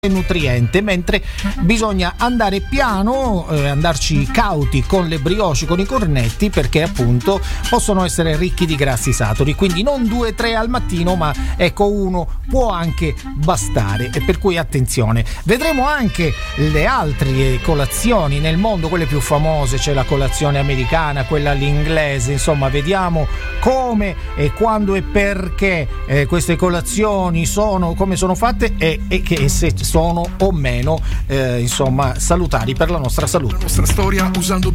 nutriente, mentre bisogna andare piano, andarci cauti con le brioche, con i cornetti, perché appunto possono essere ricchi di grassi saturi, quindi non 2-3 al mattino, ma ecco, uno può anche bastare, e per cui attenzione. Vedremo anche le altre colazioni nel mondo, quelle più famose, c'è la colazione americana, quella all'inglese, insomma vediamo come e quando e perché queste colazioni sono, come sono fatte e che se sono o meno insomma salutari per la nostra salute. La nostra storia usando